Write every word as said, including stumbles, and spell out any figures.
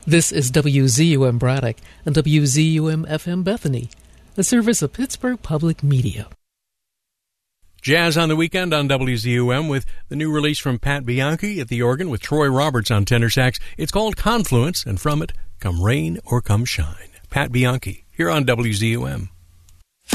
This is W Z U M Braddock and W Z U M F M Bethany, a service of Pittsburgh Public Media. Jazz on the weekend on W Z U M with the new release from Pat Bianchi at the organ with Troy Roberts on tenor sax. It's called Confluence, and from it, Come Rain or Come Shine. Pat Bianchi, here on W Z U M.